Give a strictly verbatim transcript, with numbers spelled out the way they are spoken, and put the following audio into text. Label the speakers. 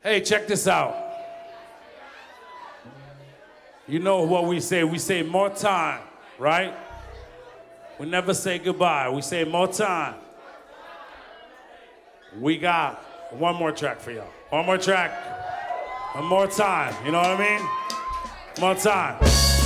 Speaker 1: Hey, check this out. You know what we say? We say more time, right? We never say goodbye. We say more time. We got one more track for y'all. One more track. One more time. You know what I mean? More time.